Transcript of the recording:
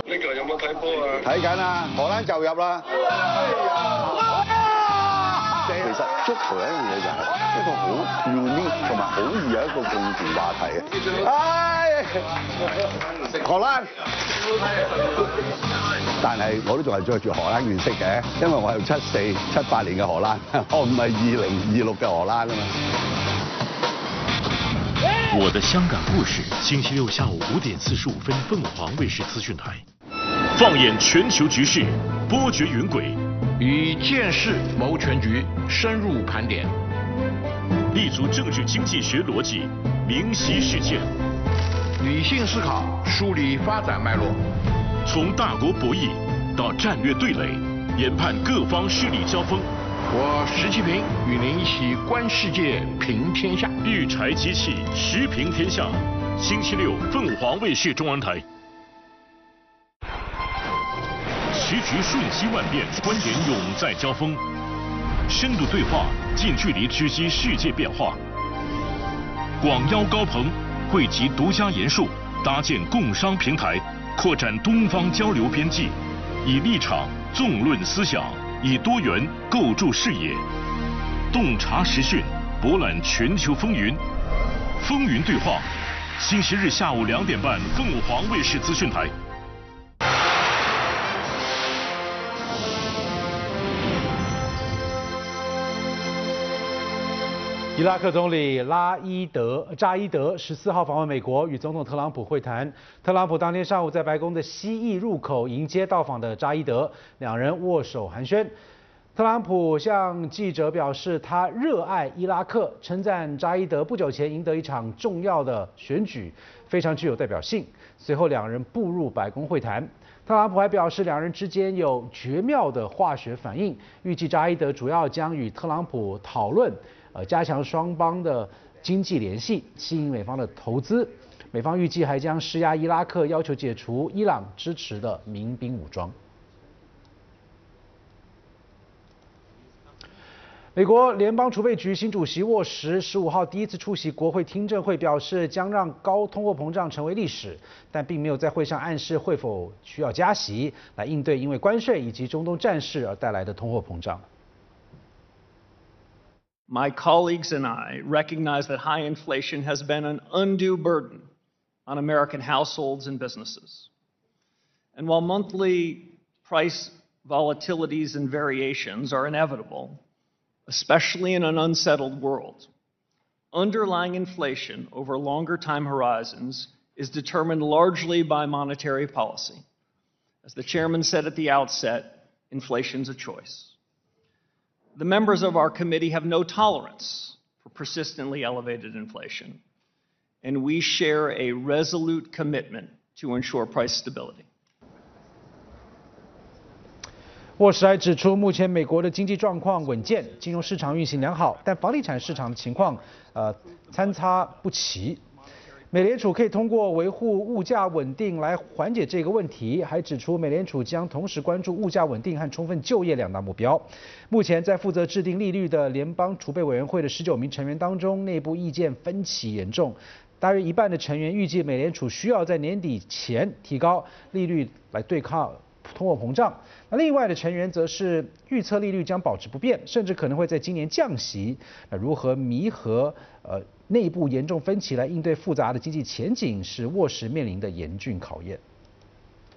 呢個有冇睇波啊？ 睇緊啊，荷蘭就入啦。其實足球有一樣嘢就係一個好 unique 同埋好易有一個共同話題嘅。唉，荷蘭。但係我都仲係着住荷蘭原色嘅，因為我係74、78年嘅荷蘭，我唔係2026嘅荷蘭啊嘛。 我的香港故事，星期六下午5點45分，鳳凰衛視資訊台。放眼全球局勢，波谲雲詭， 以見識謀全局，深入盤點， 立足政治經濟學邏輯，明晰事件， 理性思考，梳理發展脈絡。 從大國博弈到戰略對壘，研判各方勢力交鋒。 我石其平與您一起觀世界，評天下。 御柴機器時評天下，星期六鳳凰衛視中文台。時局瞬息萬變，觀點永在交鋒，深度對話，近距離直擊世界變化。廣邀高朋，匯集獨家研述，搭建共商平台，擴展東方交流邊際，以立場縱論思想，以多元構築視野，洞察時訊，博覽全球風雲。風雲對話，星期日下午2點半，鳳凰衛視資訊台。 伊拉克总理扎伊德14号访问美国，与总统特朗普会谈。特朗普当天上午在白宫的西翼入口迎接到访的扎伊德，两人握手寒暄。特朗普向记者表示，他热爱伊拉克，称赞扎伊德不久前赢得一场重要的选举，非常具有代表性。随后两人步入白宫会谈。特朗普还表示，两人之间有绝妙的化学反应，预计扎伊德主要将与特朗普讨论加强双方的经济联系，吸引美方的投资。美方预计还将施压伊拉克，要求解除伊朗支持的民兵武装。美国联邦储备局新主席沃什15号第一次出席国会听证会，表示将让高通货膨胀成为历史，但并没有在会上暗示会否需要加息来应对因为关税以及中东战事而带来的通货膨胀。 My colleagues and I recognize that high inflation has been an undue burden on American households and businesses. And while monthly price volatilities and variations are inevitable, especially in an unsettled world, underlying inflation over longer time horizons is determined largely by monetary policy. As the chairman said at the outset, inflation's a choice. The members of our committee have no tolerance for persistently elevated inflation, and we share a resolute commitment to ensure price stability. 沃什还指出，目前美国的经济状况稳健，金融市场运行良好，但房地产市场的情况参差不齐。美联储可以通过维护物价稳定来缓解这个问题，还指出美联储将同时关注物价稳定和充分就业两大目标。目前在负责制定利率的联邦储备委员会的19名成员当中，内部意见分歧严重，大约一半的成员预计美联储需要在年底前提高利率来对抗通货膨胀。那另外的成员则是预测利率将保持不变，甚至可能会在今年降息。那如何弥合内部严重分歧来应对复杂的经济前景，是沃什面临的严峻考验。